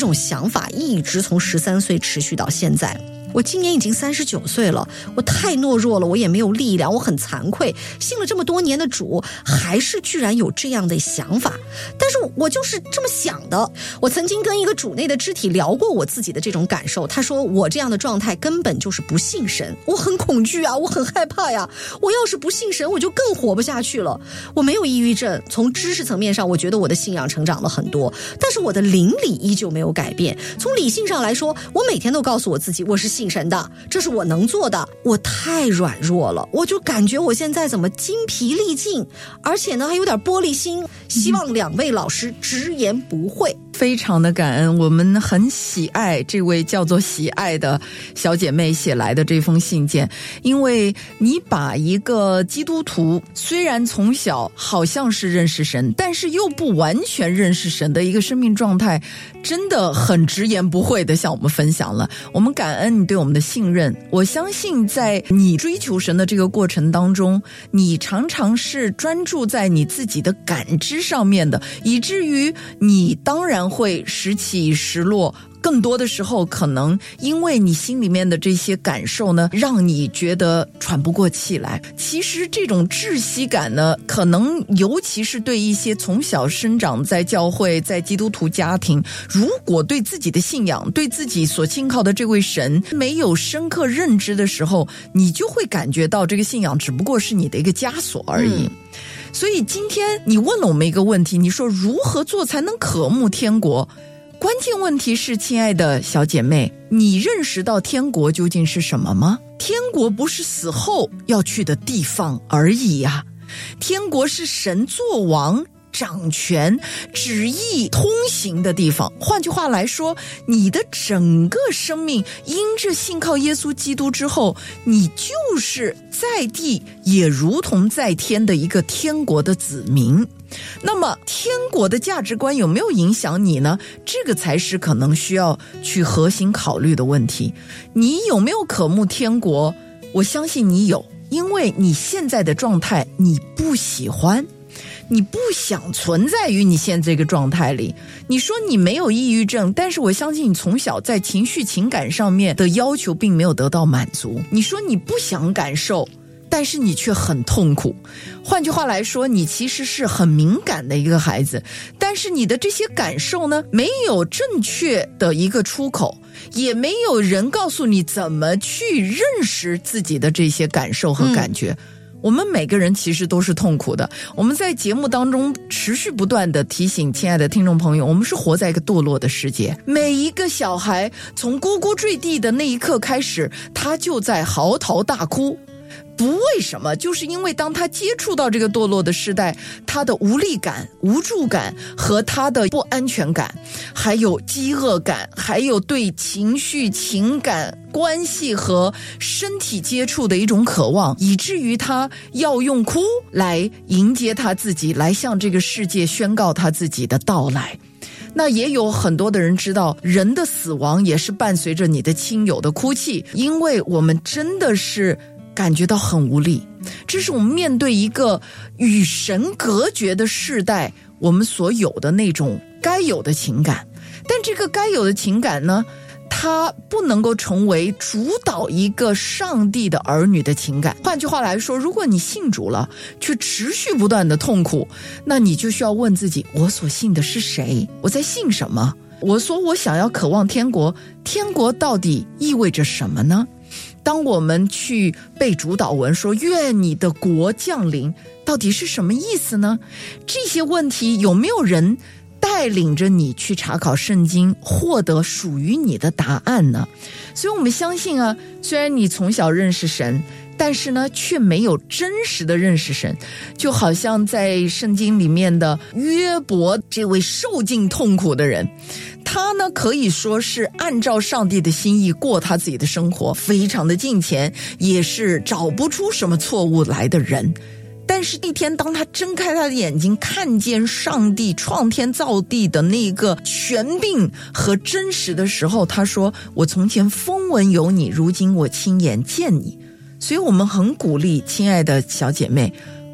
种想法一直从13岁持续到现在。我今年已经39岁了，我太懦弱了，我也没有力量，我很惭愧，信了这么多年的主，还是居然有这样的想法。但是我就是这么想的。我曾经跟一个主内的肢体聊过我自己的这种感受，他说我这样的状态根本就是不信神，我很恐惧啊，我很害怕呀，我要是不信神，我就更活不下去了。我没有抑郁症，从知识层面上我觉得我的信仰成长了很多，但是我的灵里依旧没有改变。从理性上来说，我每天都告诉我自己我是信神的，这是我能做的。我太软弱了，我就感觉我现在怎么精疲力尽，而且呢还有点玻璃心，希望2位老师直言不讳。 非常的感恩，我们很喜爱这位叫做喜爱的小姐妹写来的这封信件，因为你把一个基督徒虽然从小好像是认识神，但是又不完全认识神的一个生命状态，真的很直言不讳的向我们分享了。我们感恩你对我们的信任，我相信在你追求神的这个过程当中，你常常是专注在你自己的感知上面的，以至于你当然会时起时落，更多的时候可能因为你心里面的这些感受呢，让你觉得喘不过气来。其实这种窒息感呢，可能尤其是对一些从小生长在教会在基督徒家庭，如果对自己的信仰对自己所信靠的这位神没有深刻认知的时候，你就会感觉到这个信仰只不过是你的一个枷锁而已。所以今天你问了我们一个问题，你说如何做才能渴慕天国？关键问题是，亲爱的小姐妹，你认识到天国究竟是什么吗？天国不是死后要去的地方而已啊，天国是神作王掌权旨意通行的地方。换句话来说，你的整个生命因着信靠耶稣基督之后，你就是在地也如同在天的一个天国的子民。那么天国的价值观有没有影响你呢？这个才是可能需要去核心考虑的问题。你有没有渴慕天国？我相信你有，因为你现在的状态你不喜欢，你不想存在于你现在这个状态里。你说你没有抑郁症，但是我相信你从小在情绪情感上面的要求并没有得到满足。你说你不想感受，但是你却很痛苦。换句话来说，你其实是很敏感的一个孩子，但是你的这些感受呢，没有正确的一个出口，也没有人告诉你怎么去认识自己的这些感受和感觉。我们每个人其实都是痛苦的。我们在节目当中持续不断的提醒亲爱的听众朋友，我们是活在一个堕落的世界。每一个小孩从呱呱坠地的那一刻开始，他就在嚎啕大哭。不为什么，就是因为当他接触到这个堕落的时代，他的无力感、无助感和他的不安全感，还有饥饿感，还有对情绪、情感、关系和身体接触的一种渴望，以至于他要用哭来迎接他自己，来向这个世界宣告他自己的到来。那也有很多的人知道，人的死亡也是伴随着你的亲友的哭泣，因为我们真的是感觉到很无力。这是我们面对一个与神隔绝的世代，我们所有的那种该有的情感。但这个该有的情感呢，它不能够成为主导一个上帝的儿女的情感。换句话来说，如果你信主了，却持续不断的痛苦，那你就需要问自己，我所信的是谁？我在信什么？我说我想要渴望天国，天国到底意味着什么呢？当我们去背主祷文说愿你的国降临，到底是什么意思呢？这些问题有没有人带领着你去查考圣经，获得属于你的答案呢？所以我们相信啊，虽然你从小认识神，但是呢却没有真实的认识神。就好像在圣经里面的约伯，这位受尽痛苦的人，他呢可以说是按照上帝的心意过他自己的生活，非常的敬虔，也是找不出什么错误来的人。但是一天当他睁开他的眼睛，看见上帝创天造地的那个权柄和真实的时候，他说，我从前风闻有你，如今我亲眼见你。所以我们很鼓励亲爱的小姐妹，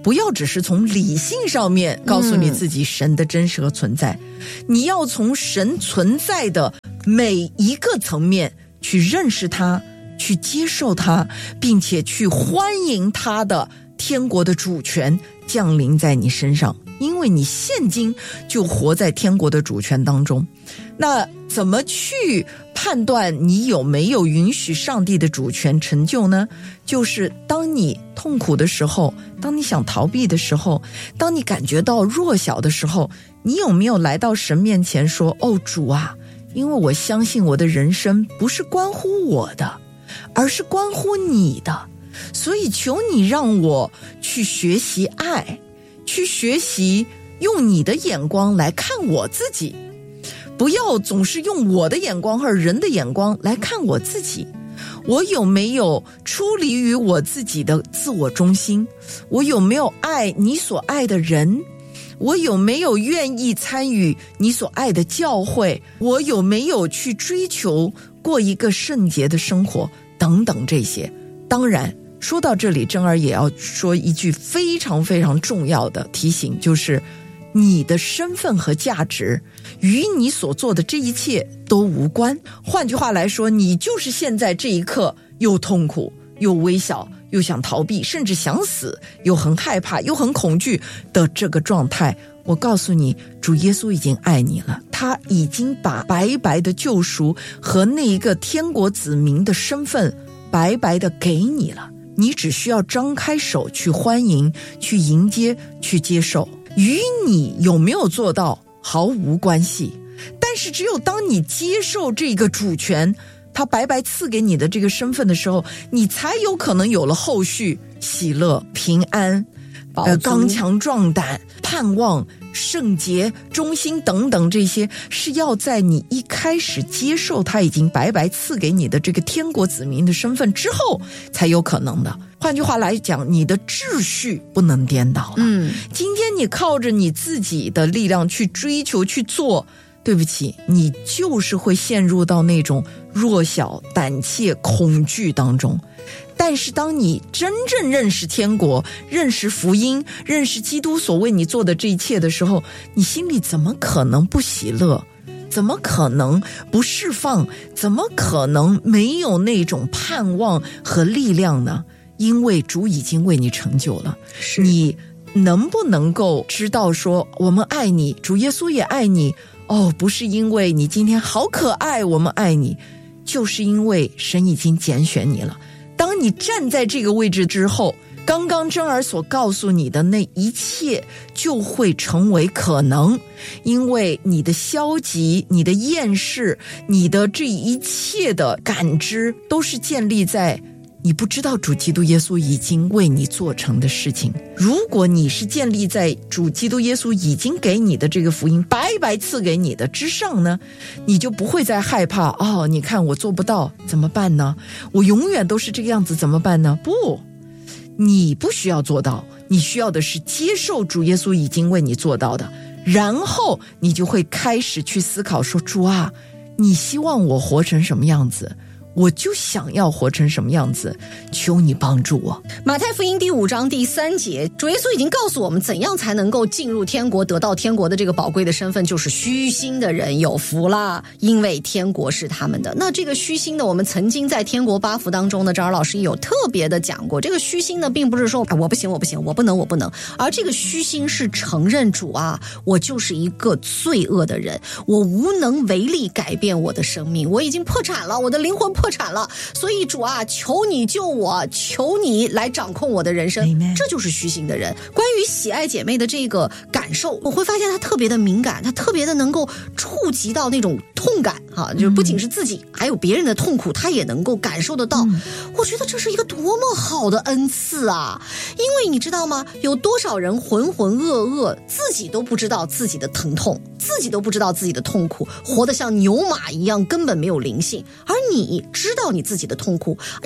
不要只是从理性上面告诉你自己神的真实和存在，你要从神存在的每一个层面去认识他，去接受他，并且去欢迎他的天国的主权降临在你身上，因为你现今就活在天国的主权当中。那怎么去判断你有没有允许上帝的主权成就呢？就是当你痛苦的时候，当你想逃避的时候，当你感觉到弱小的时候，你有没有来到神面前说，哦，主啊，因为我相信我的人生不是关乎我的，而是关乎你的，所以求你让我去学习爱，去学习用你的眼光来看我自己，不要总是用我的眼光和人的眼光来看我自己。我有没有出离于我自己的自我中心？我有没有爱你所爱的人？我有没有愿意参与你所爱的教会？我有没有去追求过一个圣洁的生活？等等这些。当然说到这里，珍儿也要说一句非常非常重要的提醒，就是你的身份和价值与你所做的这一切都无关。换句话来说，你就是现在这一刻又痛苦又微小又想逃避，甚至想死，又很害怕又很恐惧的这个状态，我告诉你，主耶稣已经爱你了，他已经把白白的救赎和那一个天国子民的身份白白的给你了，你只需要张开手去欢迎，去迎接，去接受。与你有没有做到毫无关系，但是只有当你接受这个主权，他白白赐给你的这个身份的时候，你才有可能有了后续喜乐、平安、刚强壮胆、盼望、圣洁、忠心等等，这些是要在你一开始接受他已经白白赐给你的这个天国子民的身份之后才有可能的。换句话来讲，你的秩序不能颠倒了。今天你靠着你自己的力量去追求去做，对不起，你就是会陷入到那种弱小、胆怯、恐惧当中。但是当你真正认识天国，认识福音，认识基督所为你做的这一切的时候，你心里怎么可能不喜乐？怎么可能不释放？怎么可能没有那种盼望和力量呢？因为主已经为你成就了。你能不能够知道说，我们爱你，主耶稣也爱你，不是因为你今天好可爱我们爱你，就是因为神已经拣选你了。当你站在这个位置之后，刚刚珍儿所告诉你的那一切就会成为可能，因为你的消极、你的厌世、你的这一切的感知都是建立在你不知道主基督耶稣已经为你做成的事情。如果你是建立在主基督耶稣已经给你的这个福音白白赐给你的之上呢，你就不会再害怕，你看我做不到怎么办呢？我永远都是这个样子怎么办呢？不，你不需要做到，你需要的是接受主耶稣已经为你做到的，然后你就会开始去思考说，主啊，你希望我活成什么样子？我就想要活成什么样子，求你帮助我。 马太福音第5章第3节，主耶稣已经告诉我们怎样才能够进入天国，得到天国的这个宝贵的身份，就是虚心的人有福啦，因为天国是他们的。那这个虚心的，我们曾经在天国8福当中呢，张老师也有特别的讲过，这个虚心呢并不是说我不行我不行，我不能，而这个虚心是承认主啊，我就是一个罪恶的人，我无能为力改变我的生命，我已经破产了，我的灵魂破产了，所以主啊，求你救我，求你来掌控我的人生。这就是虚心的人。关于喜爱姐妹的这个感受，我会发现她特别的敏感，她特别的能够触及到那种痛感就是不仅是自己还有别人的痛苦，她也能够感受得到。我觉得这是一个多么好的恩赐啊！因为你知道吗，有多少人浑浑噩噩，自己都不知道自己的疼痛，自己都不知道自己的痛苦，活得像牛马一样，根本没有灵性。而你知道你自己的痛苦，你还能够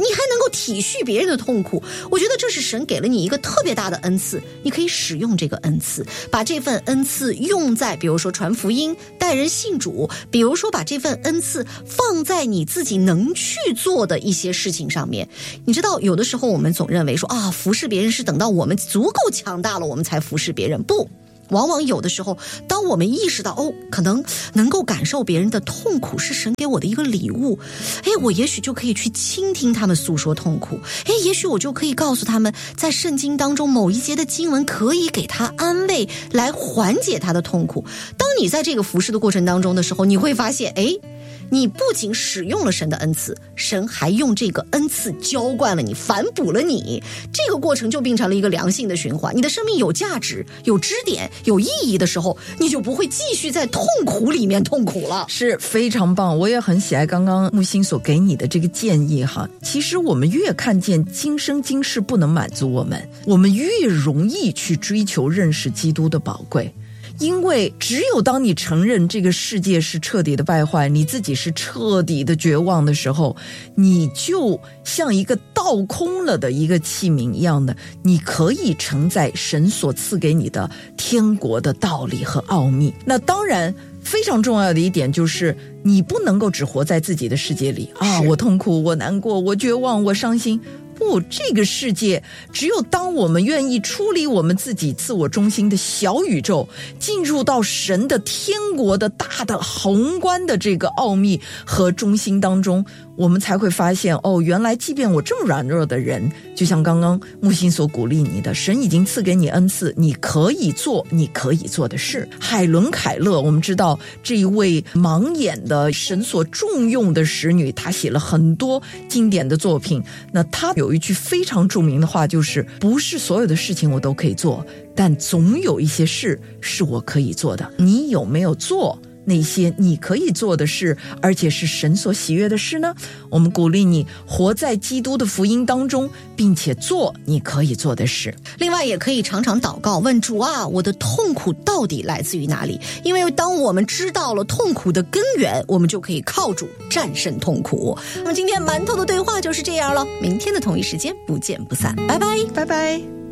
够体恤别人的痛苦，我觉得这是神给了你一个特别大的恩赐，你可以使用这个恩赐，把这份恩赐用在比如说传福音、带人信主，比如说把这份恩赐放在你自己能去做的一些事情上面。你知道有的时候我们总认为说服侍别人是等到我们足够强大了我们才服侍别人，不，往往有的时候当我们意识到可能能够感受别人的痛苦是神给我的一个礼物，我也许就可以去倾听他们诉说痛苦，也许我就可以告诉他们在圣经当中某一节的经文可以给他安慰，来缓解他的痛苦。当你在这个服侍的过程当中的时候，你会发现你不仅使用了神的恩赐，神还用这个恩赐浇灌了你，反哺了你，这个过程就变成了一个良性的循环。你的生命有价值、有支点、有意义的时候，你就不会继续在痛苦里面痛苦了。 是非常棒，我也很喜爱刚刚木星所给你的这个建议哈。其实我们越看见今生今世不能满足我们越容易去追求认识基督的宝贵。因为只有当你承认这个世界是彻底的败坏，你自己是彻底的绝望的时候，你就像一个倒空了的一个器皿一样的，你可以承载神所赐给你的天国的道理和奥秘。那当然非常重要的一点就是你不能够只活在自己的世界里我痛苦，我难过，我绝望，我伤心。不，这个世界只有当我们愿意出离我们自己自我中心的小宇宙，进入到神的天国的大的宏观的这个奥秘和中心当中，我们才会发现原来即便我这么软弱的人，就像刚刚木星所鼓励你的，神已经赐给你恩赐，你可以做你可以做的事。海伦凯勒，我们知道这一位盲眼的神所重用的使女，她写了很多经典的作品。那她有一句非常著名的话，就是不是所有的事情我都可以做，但总有一些事是我可以做的。你有没有做那些你可以做的事，而且是神所喜悦的事呢？我们鼓励你活在基督的福音当中，并且做你可以做的事。 另外也可以常常祷告，问主我的痛苦到底来自于哪里？因为当我们知道了痛苦的根源，我们就可以靠主战胜痛苦。那么今天馒头的对话就是这样了，明天的同一时间不见不散，拜拜， 拜拜。